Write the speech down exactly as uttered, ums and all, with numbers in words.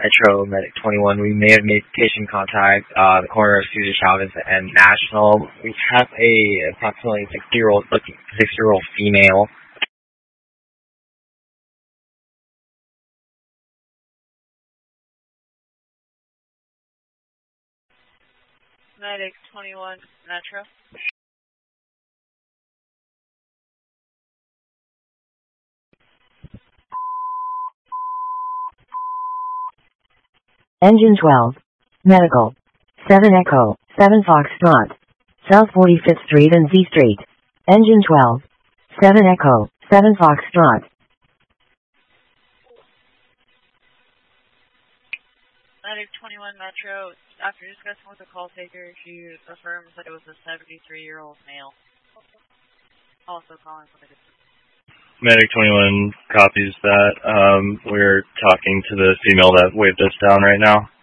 Metro Medic twenty-one. We may have made patient contact, uh, the corner of Cesar Chavez and National. We have a approximately sixty-year-old, looking six-year-old female. Medic twenty-one, Metro. Engine twelve. Medical. seven Echo, seven Foxtrot. South forty-fifth Street and Z Street. Engine twelve. seven Echo, seven Foxtrot. Medic twenty-one, Metro. After discussing with the call taker, she affirms that it was a seventy-three-year-old male. Also calling from the distance. Medic twenty-one copies that. Um, we're talking to the female that waved us down right now.